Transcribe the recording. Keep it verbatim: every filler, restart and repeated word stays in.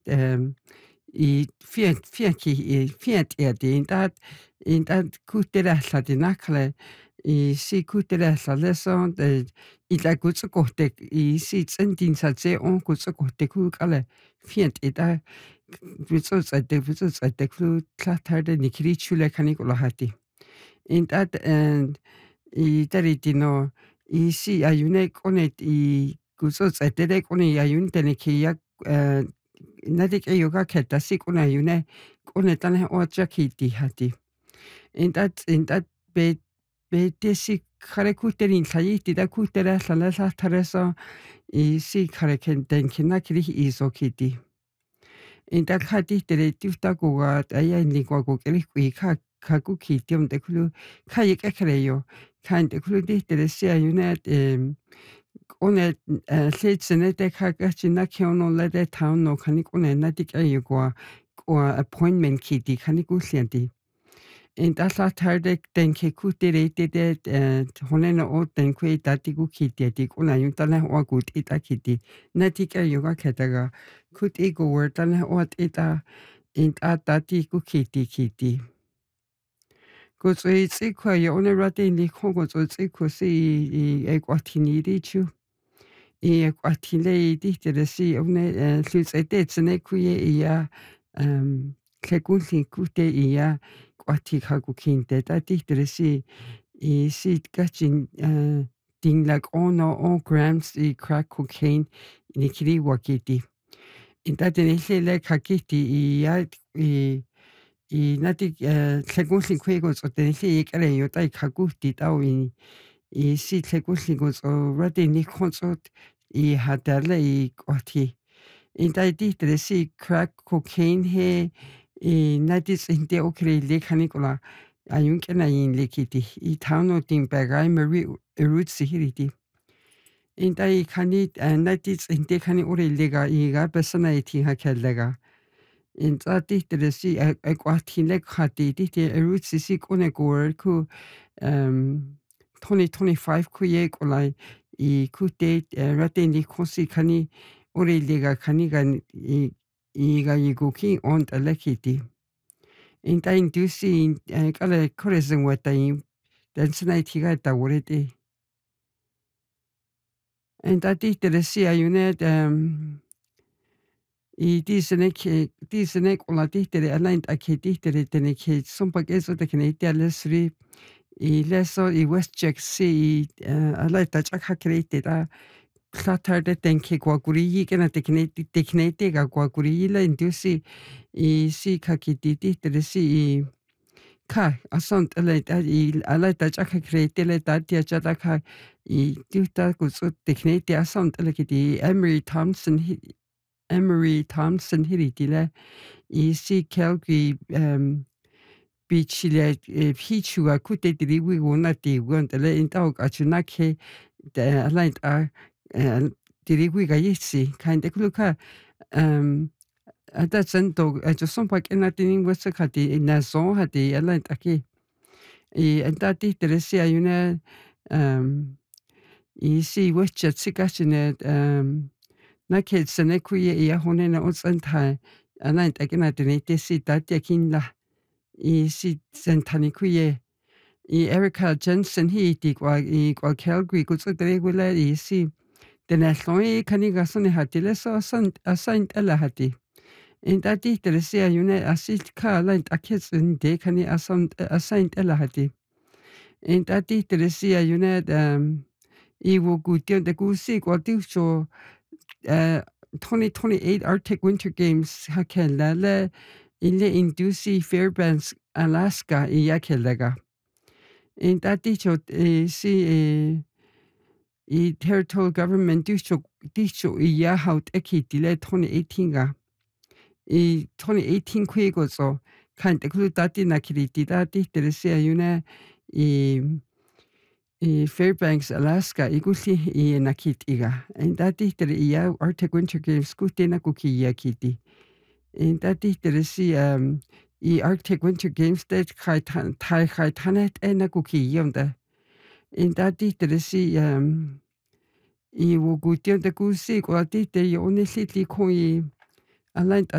ähm, i fiat fiatki i fiat'iati intaat intaat kuuttelaallati i si kuuttelaallaleso de ila kutsukortek i si tsentinsaatse on kutsukortekuk'ale fiat'ita vitsuts'atek vitsuts'atek flu tlatharde nikirichulekanikolojati intaat en i taritino i si ayune k'onet i kutsutz'atele k'one ayun tenekiyak eh, natik'eyokakjeta si k'one ayune k'one tlanej otsyakjitijati intaat intaat pe pete si jare kujterintlayijti ta kujtelaajtlalalajtjareso y si kjare tenkjenakirij isokiti intaat ja tijtere tiujtakuga t'ayajnikuaku k'erij k'ui kja kjakukjitiom tekjulu kjayek'ejkereyo kjai tekjulu tijtere si ayune em k'one eh, jlitznete kja k'ejtsinakjionnolete tjauno kjani k'one natik'eyokua k'ua appointment kjiti kjani kujlianti intaajlajtjarde tenkje kujtereitete eh, joneno o tenkue tati kukjitiati k'one ayun tlanej oa kut'ita kjiti natik'eyokakjetaga kjut'ikuwer tlanej oa t'ita int'at tati kukjiti kjiti kutz'ui tz'ikjue yo'ne ratinij kjon kutz'ui tz'ikju si i ek'uajtjinirichu y ek'uajtjinle'i tijtere si une eh, jlutz'ete'tzene kjuye y ya em, kjekuljin kujte y ya k'uajtjikjakukjinte ta tijtere si y si kajchin eh, tinlak'ono o grams y crack cocaine nikiriuakiti intaat tenejlele kjakijti y ya y y natik eh, tjekuljin kjue kutz'u tenejli'i k'ereyo t'ay kjakujti t'aw y y si tjekuljin kutz'u ratinij kjons'ot y jatearle'y k'uajtji intaat tijtere si crack cocaine je y natis'ijnte'okre'ile kjanik'ola ayun k'enayinlikiti y tjauno tinpegay Marie Urrutia int'ay kjani eh, natis'ijnte kjani ore'ylega y ya personaitji jakjeltega intz'at tijtere si e ek'uajtjinle'k jati tijte Urrutia si k'one kuwer kju em, twenty twenty-five kjuye k'ola y kujte eh, ratinij kjon si kjani ore'ylega kjaniga y y galliku'kji'n on t'alekjiti int'ay ntusi eh, k'ale kjuresi wetay tentsinaitjiga tawuret'ej intaat tijtere si ayune em, y tisenekje tisenek'ola tijtere alay t'akje tijtere tenekje sumpak'eso tekneityales ri y leso y WestJet si y eh, alay tach'akjakreite t'a tlatjarde tenkje kuakuriyi k'ena tekneiti tekneitega kuakuriyile ntusi y si kjakiti tijtere si y kja asont'äle t'a y alay tach'akjekreitele ta tiach'ataka y tiujta kutz'u tekneiti asont'älekiti Emery Thompson ji Emery Thompson jiritile y si Calgary em, bichile eh, jichua kujte tiriwigunati wont'ale int'aw k'achunakje te alay t'aj eh, tiriwiga yijtzi kjai kja em, atatzento acho sumpak'ena tininwetze nason jati alay t'ajkij y ent'at tijtere si ayune em, y si WestJet si kajchine em, nakjetzene kjuye y ya jonene otz'entja alay t'ak'ena teneite si ta tiakjinla y si tsentjani kjuye y Erica Jensen ji'iti k'ua y k'ua Calgary kutz'ätelekuela y si tenejlhuyi kjanigasone jati leso asan asant'ela jati int'at tijtere si ayune asi kja alay t'akjets'ünte kjani asant asant'ela jati int'at tijtere si ayune em, iwukutio'nte si k'ua tiujcho eh, twenty twenty-eight Arctic Winter Games jakjeltale inle'intu si Fairbanks, Alaska y yakjelteka int'at tijcho eh, si eh, y territorial government tijcho tijcho y ya jawt'ekjitile twenty eighteenga y twenty eighteen kjuye kutz'u kjai t'ekjulu tati nakjiriti t'a tijtere si ayune y y Fairbanks, Alaska y kuljij y nakjit'iga int'at tijtere y ya Arctic Winter Games kujte nakukjiyakjiti int'at tijtere si em, y Arctic Winter Games te kjai tja tjai jai tjanej t'ej nakukjiyomnt'e int'at tijtere si em, y wukutio'nte ku si k'ua tijte yo'ne jlitli kjon y alay t'at